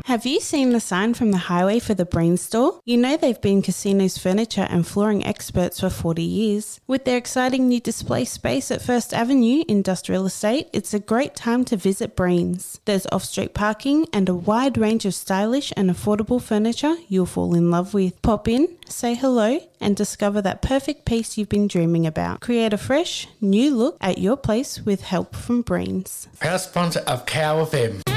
Have you seen the sign from the highway for the Breen store? You know they've been Casino's furniture and flooring experts for 40 years. With their exciting new display space at First Avenue Industrial Estate, it's a great time to visit Breen's. There's off-street parking and a wide range of stylish and affordable furniture you'll fall in love with. Pop in, say hello, and discover that perfect piece you've been dreaming about. Create a fresh, new look at your place with help from Breen's. Proud sponsor of Cow FM.